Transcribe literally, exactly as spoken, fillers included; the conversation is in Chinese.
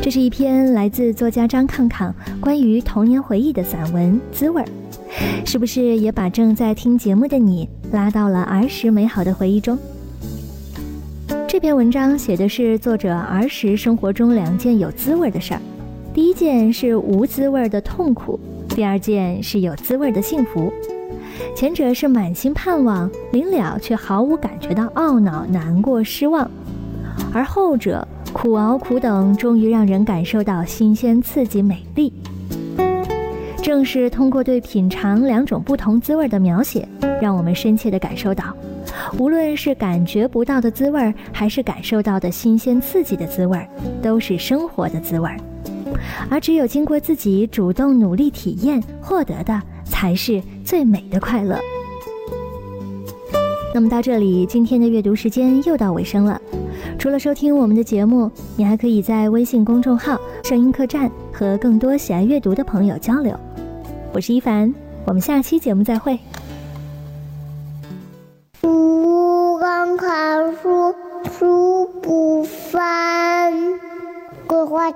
这是一篇来自作家张抗抗关于童年回忆的散文《滋味》，是不是也把正在听节目的你拉到了儿时美好的回忆中？这篇文章写的是作者儿时生活中两件有滋味的事儿，第一件是无滋味的痛苦，第二件是有滋味的幸福。前者是满心盼望，临了却毫无感觉到懊恼、难过、失望，而后者苦熬苦等，终于让人感受到新鲜、刺激、美丽。正是通过对品尝两种不同滋味的描写，让我们深切地感受到，无论是感觉不到的滋味，还是感受到的新鲜刺激的滋味，都是生活的滋味，而只有经过自己主动努力体验获得的，才是最美的快乐。那么到这里，今天的阅读时间又到尾声了。除了收听我们的节目，你还可以在微信公众号声音客栈和更多喜爱阅读的朋友交流。我是一凡，我们下期节目再会。 读刚看书，书不翻，桂花